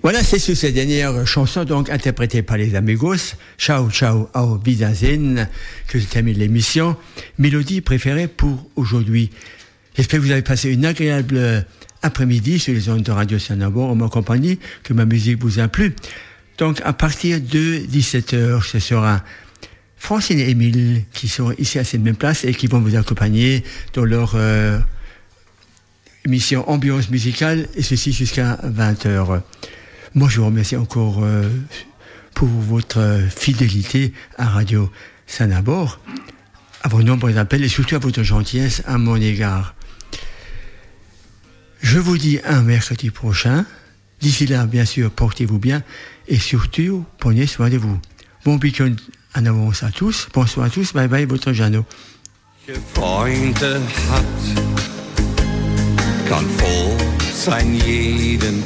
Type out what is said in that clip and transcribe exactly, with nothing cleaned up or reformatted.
Voilà, c'est sur cette dernière chanson, donc, interprétée par les Amigos, Ciao, ciao, au Wiedersehen, que je termine l'émission. Mélodie préférée pour aujourd'hui. J'espère que vous avez passé une agréable après-midi sur les ondes de Radio Saint-Nabor en ma compagnie, que ma musique vous a plu. Donc, à partir de dix-sept heures, ce sera Francine et Émile qui sont ici à cette même place et qui vont vous accompagner dans leur euh, émission Ambiance musicale, et ceci jusqu'à vingt heures. Moi, je vous remercie encore euh, pour votre fidélité à Radio Saint-Nabor, à vos nombreux appels et surtout à votre gentillesse à mon égard. Je vous dis à un mercredi prochain. D'ici là, bien sûr, portez-vous bien et surtout, prenez soin de vous. Bon week-end en avance à tous. Bonsoir à tous. Bye bye, votre Jeannot. Freunde hat, kann froh sein jeden